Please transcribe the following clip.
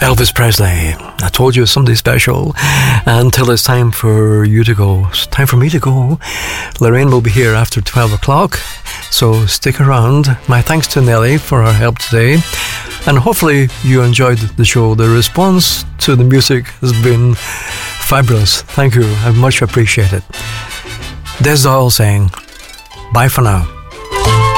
Elvis Presley. I told you something special. Until it's time for you to go. It's time for me to go. Lorraine will be here after 12 o'clock. So stick around. My thanks to Nelly for her help today. And hopefully you enjoyed the show. The response to the music has been fabulous. Thank you. I much appreciate it. Des Doyle saying, bye for now.